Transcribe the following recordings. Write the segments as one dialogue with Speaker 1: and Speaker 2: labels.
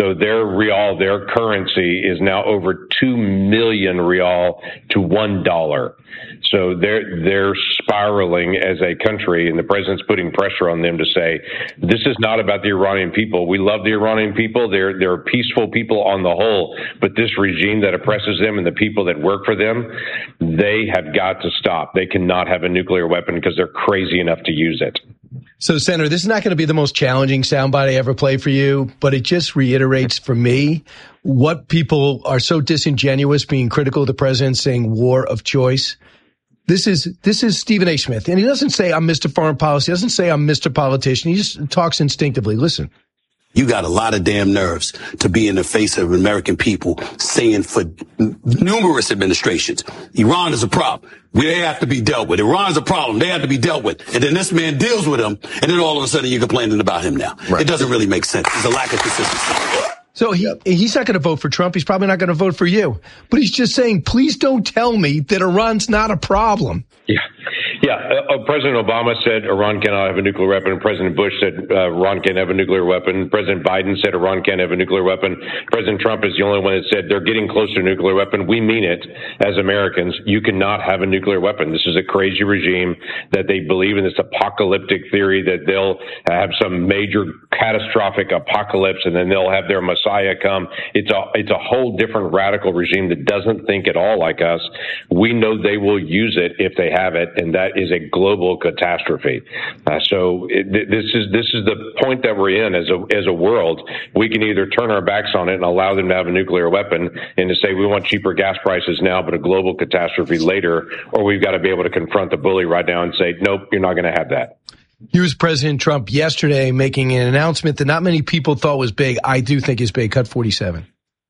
Speaker 1: So their rial, their currency, is now over 2 million rial to $1. So they're spiraling as a country, and the president's putting pressure on them to say, this is not about the Iranian people. We love the Iranian people. They're peaceful people on the whole, but this regime that oppresses them and the people that work for them, they have got to stop. They cannot have a nuclear weapon because they're crazy enough to use it.
Speaker 2: So, Senator, this is not going to be the most challenging soundbite I ever play for you, but it just reiterates for me what people are so disingenuous being critical of the president saying war of choice. This is Stephen A. Smith, and he doesn't say I'm Mr. Foreign Policy, he doesn't say I'm Mr. Politician. He just talks instinctively. Listen.
Speaker 3: You got a lot of damn nerves to be in the face of American people saying for numerous administrations, Iran is a problem. They have to be dealt with. Iran's a problem. They have to be dealt with. And then this man deals with them, and then all of a sudden you're complaining about him now. Right. It doesn't really make sense. There's a lack of consistency.
Speaker 2: So he's not going to vote for Trump. He's probably not going to vote for you. But he's just saying, please don't tell me that Iran's not a problem.
Speaker 1: Yeah. President Obama said Iran cannot have a nuclear weapon. President Bush said Iran can't have a nuclear weapon. President Biden said Iran can't have a nuclear weapon. President Trump is the only one that said they're getting close to a nuclear weapon. We mean it as Americans. You cannot have a nuclear weapon. This is a crazy regime that they believe in this apocalyptic theory that they'll have some major catastrophic apocalypse and then they'll have their Messiah come. It's a whole different radical regime that doesn't think at all like us. We know they will use it if they have it, and that is a global catastrophe. So this is the point that we're in as a world. We can either turn our backs on it and allow them to have a nuclear weapon and to say we want cheaper gas prices now but a global catastrophe later, or we've got to be able to confront the bully right now and say, nope, you're not going to have that.
Speaker 2: Here's President Trump yesterday making an announcement that not many people thought was big. I do think is big. Cut 47.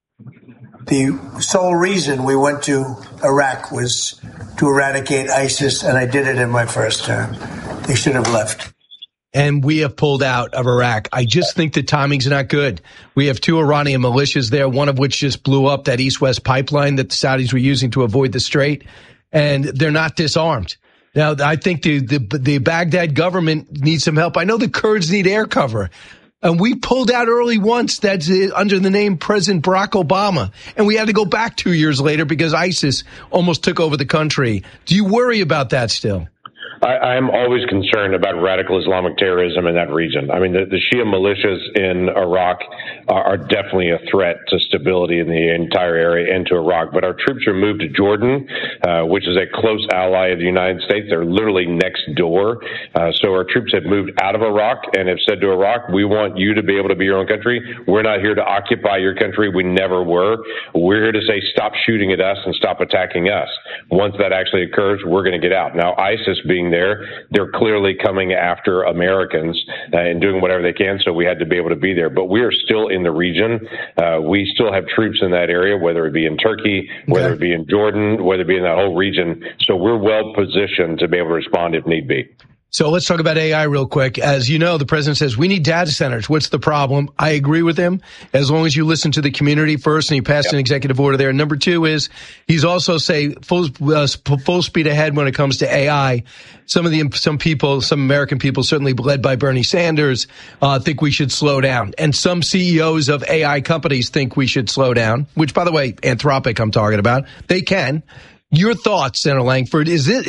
Speaker 4: The sole reason we went to Iraq was to eradicate ISIS, and I did it in my first term. They should have left.
Speaker 2: And we have pulled out of Iraq. I just think the timing's not good. We have 2 Iranian militias there, one of which just blew up that east-west pipeline that the Saudis were using to avoid the strait, and they're not disarmed. Now, I think the Baghdad government needs some help. I know the Kurds need air cover. And we pulled out early once. That's under the name President Barack Obama. And we had to go back 2 years later because ISIS almost took over the country. Do you worry about that still?
Speaker 1: I'm always concerned about radical Islamic terrorism in that region. I mean, the Shia militias in Iraq are definitely a threat to stability in the entire area and to Iraq. But our troops are moved to Jordan, which is a close ally of the United States. They're literally next door. So our troops have moved out of Iraq and have said to Iraq, we want you to be able to be your own country. We're not here to occupy your country. We never were. We're here to say, stop shooting at us and stop attacking us. Once that actually occurs, we're going to get out. Now, ISIS being there, they're clearly coming after Americans and doing whatever they can, so we had to be able to be there. But we are still in the region. We still have troops in that area, whether it be in Turkey, whether it be in Jordan, whether it be in that whole region. So we're well positioned to be able to respond if need be.
Speaker 2: So let's talk about AI real quick. As you know, the president says we need data centers. What's the problem? I agree with him. As long as you listen to the community first, and he passed an executive order there. Number 2 is he's also say full speed ahead when it comes to AI. Some American people, certainly led by Bernie Sanders, think we should slow down. And some CEOs of AI companies think we should slow down, which, by the way, Anthropic I'm talking about. They can. Your thoughts, Senator Lankford,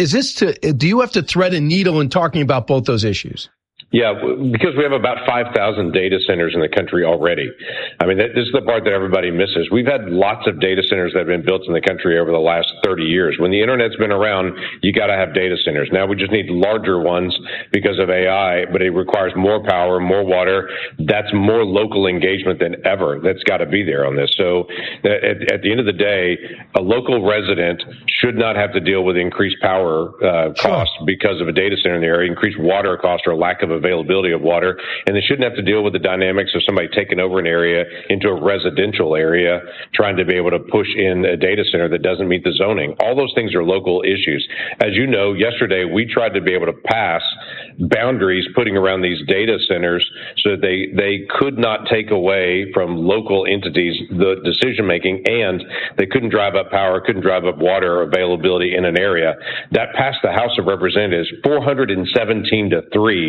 Speaker 2: do you have to thread a needle in talking about both those issues?
Speaker 1: Yeah, because we have about 5,000 data centers in the country already. I mean, this is the part that everybody misses. We've had lots of data centers that have been built in the country over the last 30 years. When the internet's been around, you got to have data centers. Now we just need larger ones because of AI, but it requires more power, more water. That's more local engagement than ever. That's got to be there on this. So at the end of the day, a local resident should not have to deal with increased power costs because of a data center in the area, increased water cost or lack of availability of water, and they shouldn't have to deal with the dynamics of somebody taking over an area into a residential area, trying to be able to push in a data center that doesn't meet the zoning. All those things are local issues. As you know, yesterday we tried to be able to pass boundaries putting around these data centers so that they could not take away from local entities the decision making, and they couldn't drive up power, couldn't drive up water availability in an area. That passed the House of Representatives 417 to 3.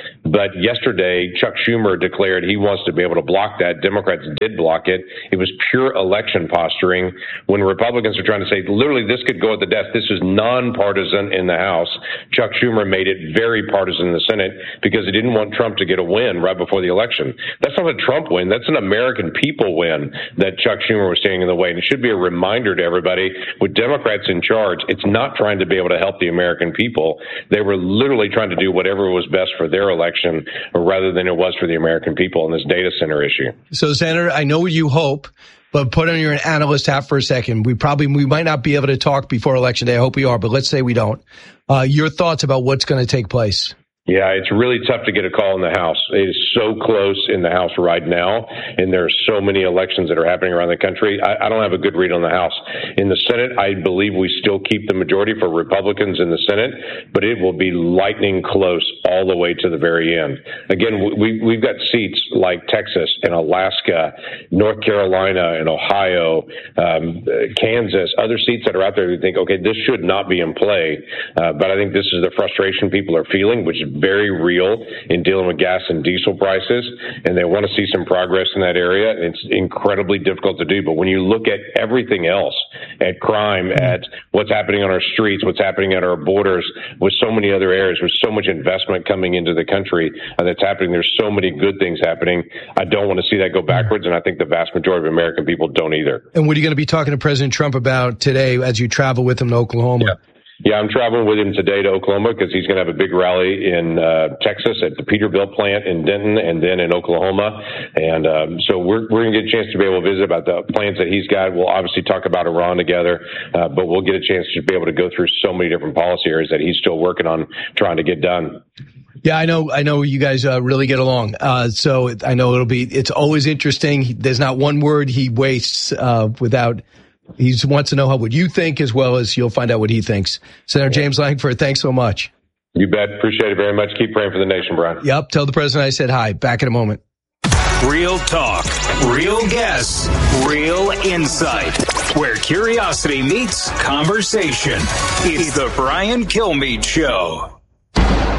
Speaker 1: But yesterday, Chuck Schumer declared he wants to be able to block that. Democrats did block it. It was pure election posturing when Republicans are trying to say, literally, this could go at the death. This is nonpartisan in the House. Chuck Schumer made it very partisan in the Senate because he didn't want Trump to get a win right before the election. That's not a Trump win. That's an American people win that Chuck Schumer was standing in the way. And it should be a reminder to everybody, with Democrats in charge, it's not trying to be able to help the American people. They were literally trying to do whatever was best for their election rather than it was for the American people in this data center issue.
Speaker 2: So, Senator, I know what you hope, but put on your analyst hat for a second. We might not be able to talk before Election Day. I hope we are, but let's say we don't. Your thoughts about what's going to take place?
Speaker 1: Yeah, it's really tough to get a call in the House. It is so close in the House right now, and there are so many elections that are happening around the country. I don't have a good read on the House. In the Senate, I believe we still keep the majority for Republicans in the Senate, but it will be lightning close all the way to the very end. Again, we've got seats like Texas and Alaska, North Carolina and Ohio, Kansas, other seats that are out there. We think, okay, this should not be in play, but I think this is the frustration people are feeling, which is very real in dealing with gas and diesel prices, and they want to see some progress in that area. It's incredibly difficult to do, but when you look at everything else, at crime, at what's happening on our streets, what's happening at our borders, with so many other areas, with so much investment coming into the country that's happening, there's so many good things happening. I don't want to see that go backwards, and I think the vast majority of American people don't either.
Speaker 2: And what are you going to be talking to President Trump about today as you travel with him to Oklahoma?
Speaker 1: Yeah, I'm traveling with him today to Oklahoma because he's going to have a big rally in Texas at the Peterbilt plant in Denton and then in Oklahoma. And so we're going to get a chance to be able to visit about the plans that he's got. We'll obviously talk about Iran together, but we'll get a chance to be able to go through so many different policy areas that he's still working on trying to get done.
Speaker 2: Yeah, I know you guys really get along. So I know it's always interesting. There's not one word he wastes without. He wants to know what you think, as well as you'll find out what he thinks. Senator James Lankford, thanks so much.
Speaker 1: You bet. Appreciate it very much. Keep praying for the nation, Brian.
Speaker 2: Yep. Tell the president I said hi. Back in a moment.
Speaker 5: Real talk, real guests, real insight. Where curiosity meets conversation. It's the Brian Kilmeade Show.